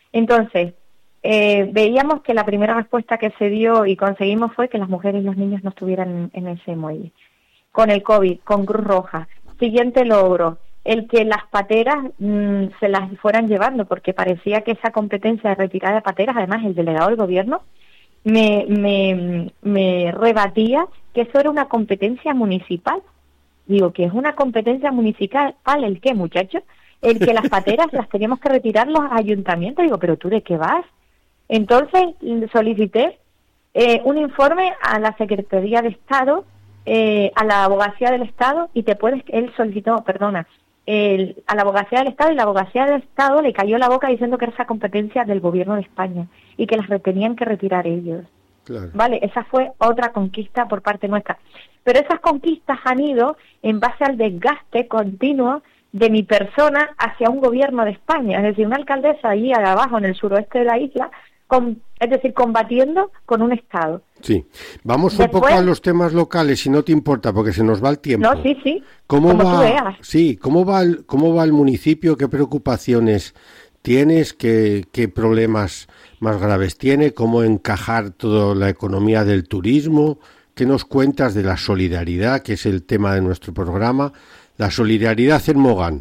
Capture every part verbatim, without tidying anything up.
Entonces, eh, veíamos que la primera respuesta que se dio y conseguimos fue que las mujeres y los niños no estuvieran en, en ese muelle. Con el COVID, con Cruz Roja. Siguiente logro, el que las pateras mmm, se las fueran llevando, porque parecía que esa competencia de retirada de pateras, además el delegado del gobierno, me, me, me rebatía que eso era una competencia municipal. Digo, que es una competencia municipal, ¿el qué, muchachos? El que las pateras las teníamos que retirar los ayuntamientos. Digo, ¿pero tú de qué vas? Entonces solicité eh, un informe a la Secretaría de Estado, eh, a la Abogacía del Estado, y te puedes, él solicitó, perdona, el, a la Abogacía del Estado, y la Abogacía del Estado le cayó la boca diciendo que era esa competencia del gobierno de España y que las tenían que retirar ellos. Claro. Vale, esa fue otra conquista por parte nuestra. Pero esas conquistas han ido en base al desgaste continuo de mi persona hacia un gobierno de España, es decir, una alcaldesa allí abajo en el suroeste de la isla, con, es decir, combatiendo con un Estado. Sí, vamos Después, un poco a los temas locales, si no te importa, porque se nos va el tiempo. No, sí, sí, ¿Cómo como va, tú veas. Sí, ¿cómo va el, cómo va el municipio? ¿Qué preocupaciones tienes? ¿Qué, qué problemas más graves tiene? ¿Cómo encajar toda la economía del turismo? ¿Qué nos cuentas de la solidaridad, que es el tema de nuestro programa? La solidaridad en Mogán.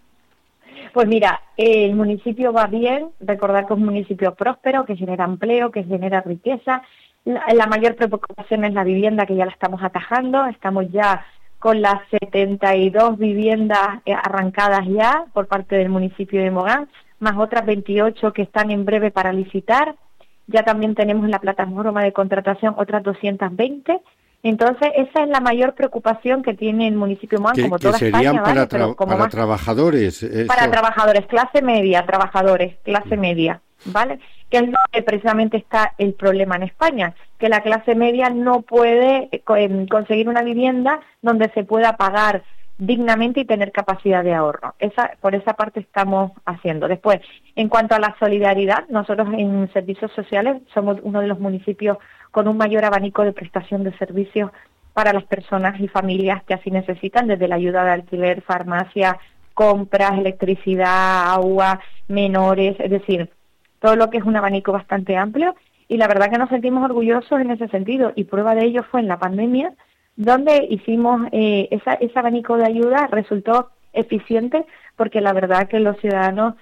Pues mira, el municipio va bien, recordar que es un municipio próspero, que genera empleo, que genera riqueza. La, la mayor preocupación es la vivienda, que ya la estamos atajando. Estamos ya con las setenta y dos viviendas arrancadas ya por parte del municipio de Mogán, más otras veintiocho que están en breve para licitar. Ya también tenemos en la plataforma de contratación otras doscientas veinte. Entonces, esa es la mayor preocupación que tiene el municipio de Mogán, que, como que toda serían España, para, ¿vale? tra- Pero como para más, trabajadores. Eso. Para trabajadores, clase media, trabajadores, clase media, ¿vale? Que es donde precisamente está el problema en España, que la clase media no puede eh, conseguir una vivienda donde se pueda pagar dignamente y tener capacidad de ahorro. Esa, por esa parte estamos haciendo. Después, en cuanto a la solidaridad, nosotros en servicios sociales somos uno de los municipios con un mayor abanico de prestación de servicios para las personas y familias que así necesitan, desde la ayuda de alquiler, farmacia, compras, electricidad, agua, menores, es decir, todo lo que es un abanico bastante amplio, y la verdad que nos sentimos orgullosos en ese sentido, y prueba de ello fue en la pandemia, donde hicimos eh, esa, ese abanico de ayuda, resultó eficiente, porque la verdad que los ciudadanos,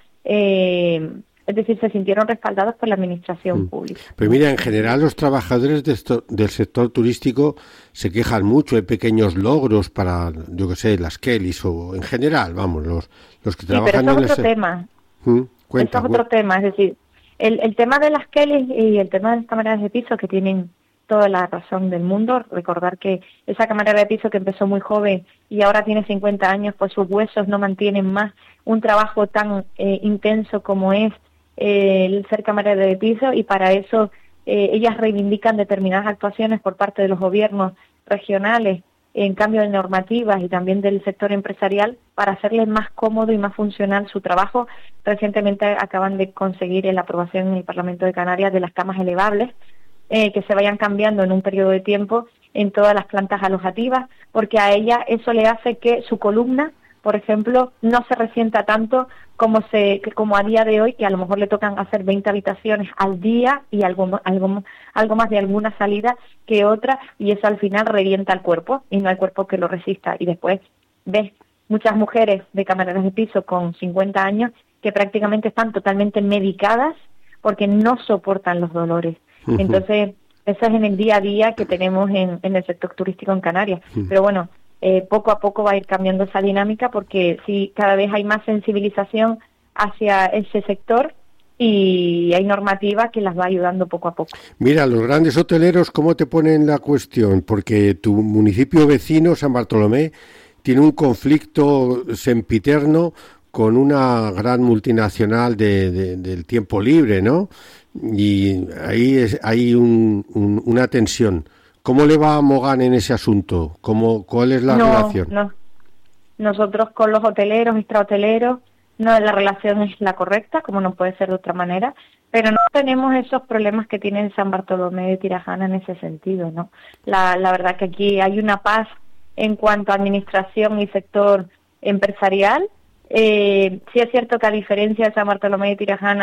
eh, es decir, se sintieron respaldados por la administración mm. pública. Pero mira, en general los trabajadores de esto, del sector turístico se quejan mucho, hay pequeños logros para, yo qué sé, las Kellys, o en general, vamos, los, los que sí, trabajan pero eso en es otro ese... tema. ¿Mm? Cuenta, eso es otro tema, es decir, el, el tema de las Kellys y el tema de las cámaras de piso, que tienen toda la razón del mundo. Recordar que esa camarera de piso que empezó muy joven y ahora tiene cincuenta años, pues sus huesos no mantienen más un trabajo tan eh, intenso como es eh, el ser camarera de piso, y para eso eh, ellas reivindican determinadas actuaciones por parte de los gobiernos regionales en cambio de normativas y también del sector empresarial para hacerles más cómodo y más funcional su trabajo. Recientemente acaban de conseguir la aprobación en el Parlamento de Canarias de las camas elevables, Eh, que se vayan cambiando en un periodo de tiempo en todas las plantas alojativas, porque a ella eso le hace que su columna, por ejemplo, no se resienta tanto como se que como a día de hoy, que a lo mejor le tocan hacer veinte habitaciones al día y algo, algo, algo más de alguna salida que otra, y eso al final revienta el cuerpo y no hay cuerpo que lo resista. Y después ves muchas mujeres de camareras de piso con cincuenta años que prácticamente están totalmente medicadas porque no soportan los dolores. Entonces, eso es en el día a día que tenemos en, en el sector turístico en Canarias. Pero bueno, eh, poco a poco va a ir cambiando esa dinámica, porque sí, cada vez hay más sensibilización hacia ese sector y hay normativa que las va ayudando poco a poco. Mira, los grandes hoteleros, ¿cómo te ponen la cuestión? Porque tu municipio vecino, San Bartolomé, tiene un conflicto sempiterno con una gran multinacional de, de, del tiempo libre, ¿no? Y ahí es, hay un, un, una tensión. ¿Cómo le va a Mogán en ese asunto? ¿Cómo, ¿Cuál es la no, relación? No, nosotros con los hoteleros, extrahoteleros, no, la relación es la correcta, como no puede ser de otra manera, pero no tenemos esos problemas que tiene San Bartolomé de Tirajana en ese sentido, ¿no? La, la verdad que aquí hay una paz en cuanto a administración y sector empresarial. Eh, sí es cierto que a diferencia de San Bartolomé de Tirajana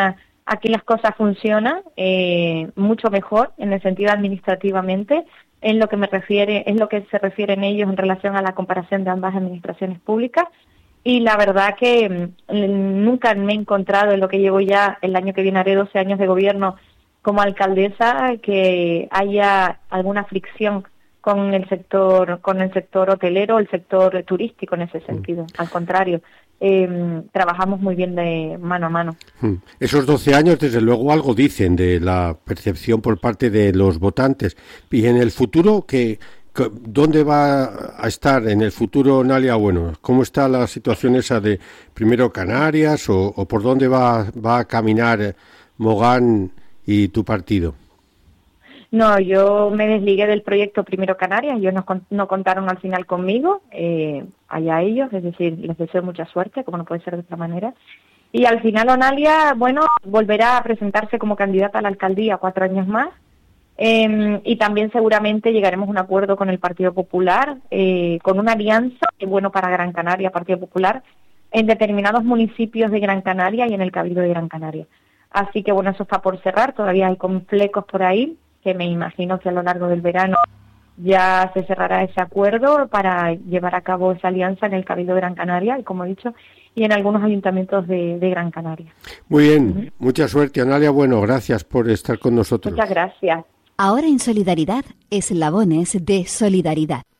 Aquí las cosas funcionan eh, mucho mejor en el sentido administrativamente, en lo que me refiere, es lo que se refieren ellos en relación a la comparación de ambas administraciones públicas. Y la verdad que mm, nunca me he encontrado en lo que llevo ya, el año que viene haré doce años de gobierno como alcaldesa, que haya alguna fricción con el sector, con el sector hotelero, el sector turístico en ese sentido. Al contrario, eh, trabajamos muy bien de mano a mano. Esos doce años, desde luego, algo dicen de la percepción por parte de los votantes. Y en el futuro, ¿qué, ¿dónde va a estar en el futuro Nalia Bueno? ¿Cómo está la situación esa de primero Canarias o, o por dónde va, va a caminar Mogán y tu partido? No, yo me desligué del proyecto Primero Canarias, ellos no, no contaron al final conmigo, eh, allá ellos, es decir, les deseo mucha suerte, como no puede ser de otra manera. Y al final Onalia, bueno, volverá a presentarse como candidata a la alcaldía cuatro años más, eh, y también seguramente llegaremos a un acuerdo con el Partido Popular, eh, con una alianza, que bueno para Gran Canaria, Partido Popular, en determinados municipios de Gran Canaria y en el Cabildo de Gran Canaria. Así que bueno, eso está por cerrar, todavía hay conflictos por ahí, que me imagino que a lo largo del verano ya se cerrará ese acuerdo para llevar a cabo esa alianza en el Cabildo de Gran Canaria, y como he dicho, y en algunos ayuntamientos de, de Gran Canaria. Muy bien, uh-huh. Mucha suerte, Onalia. Bueno, gracias por estar con nosotros. Muchas gracias. Ahora en Solidaridad, eslabones de solidaridad.